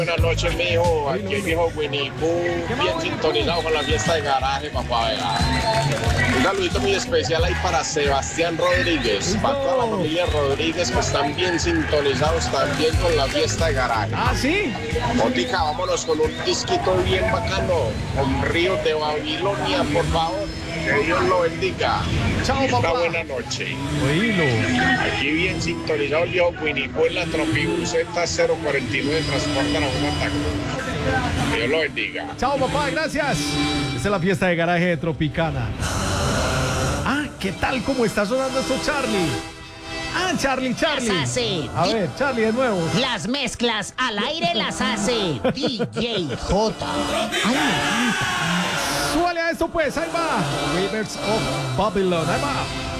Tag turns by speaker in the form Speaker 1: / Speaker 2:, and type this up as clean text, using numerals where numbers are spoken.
Speaker 1: Buenas noches, mijo. Aquí el viejo Winnie Pooh, bien sintonizado con la fiesta de garaje, papá. Vega. Un saludito muy especial ahí para Sebastián Rodríguez, para toda la familia Rodríguez que están bien sintonizados también con la fiesta de garaje.
Speaker 2: ¿Ah, sí?
Speaker 1: Botica, vámonos con un disquito bien bacano, con Ríos de Babilonia, por favor. Que Dios lo bendiga.
Speaker 2: Chao, papá.
Speaker 1: Una buena noche.
Speaker 2: Oílo.
Speaker 1: Aquí bien sintonizado el viejo Winnie Pooh en la Tropibuseta 049, transporta la buena tacos. Que Dios lo bendiga.
Speaker 2: Chao, papá, gracias. Esta es la fiesta de garaje de Tropicana. Ah, ¿qué tal? ¿Cómo está sonando esto, Charlie? Ah, Charlie.
Speaker 3: Las hace.
Speaker 2: A ver, Charlie, de nuevo.
Speaker 3: Las mezclas al aire las hace DJ J. Ay, me encanta.
Speaker 2: Súbale a esto, pues. Ahí va. Rivers of Babylon. Ahí va.